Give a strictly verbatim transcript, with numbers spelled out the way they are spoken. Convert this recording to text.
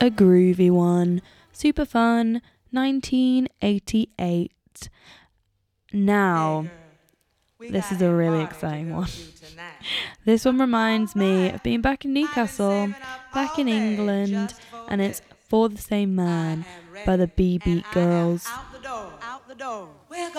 a groovy one. Super fun, nineteen eighty-eight. Now, this is a really exciting one. This one reminds me of being back in Newcastle, back in England, and it's For the Same Man by the B Beat Girls. Out the door, out the door. We're